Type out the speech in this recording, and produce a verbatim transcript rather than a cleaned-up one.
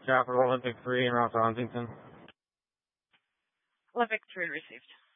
Capital Olympic three in route to Huntington. Olympic three received.